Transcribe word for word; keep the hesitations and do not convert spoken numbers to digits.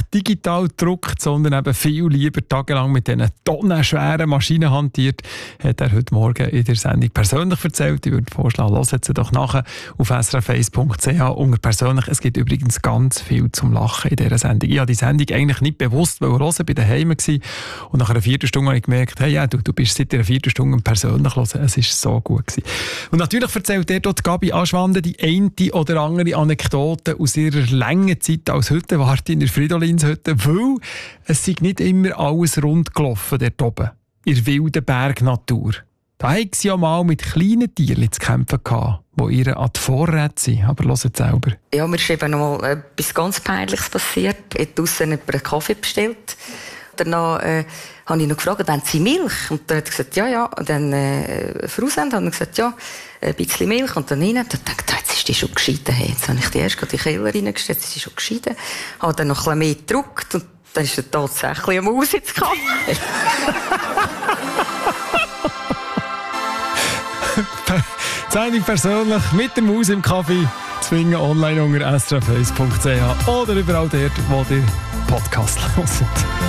digital gedruckt, sondern eben viel lieber tagelang mit diesen tonnenschweren Maschinen hantiert, hat er heute Morgen in der Sendung persönlich erzählt. Ich würde vorschlagen, hört sie doch nachher auf s r f eins punkt c h unter persönlich. Es gibt übrigens ganz viel zum Lachen in dieser Sendung. Ich habe die Sendung eigentlich nicht bewusst hören, ich war daheim und nach einer Viertelstunde habe ich gemerkt, hey, ja, du, du bist seit einer Viertelstunde persönlich hören. Es war so gut gewesen. Und natürlich erzählt er dort Gabi Aschwande die eine oder andere Anekdote aus ihrer langen Zeit als Hüttenwarte in der Fridolinshütte, weil es sei nicht immer alles rund gelaufen dort oben, in der wilden Bergnatur. Da hatten sie ja mal mit kleinen Tieren zu kämpfen gehabt, die ihr an die Vorräte sind. Aber hört selber. Ja, mir ist eben noch mal etwas ganz Peinliches passiert. Ich habe draussen jemand einen Kaffee bestellt. Danach äh, habe ich noch gefragt, wollen Sie Milch? Und dann hat er gesagt, ja, ja. Und dann äh, Fraushand hat er gesagt, ja, ein bisschen Milch. Und dann rein. Und dann dachte ich, jetzt ist die schon geschieden. Hey, jetzt habe ich die erst in die Keller reingestellt, jetzt ist die schon geschieden. Habe dann noch ein bisschen mehr gedrückt und dann ist er tatsächlich eine Maus ins Kaffee. Sendung persönlich mit der Maus im Kaffee zwingen online unter s r f eins punkt c h oder überall dort, wo ihr Podcast hört.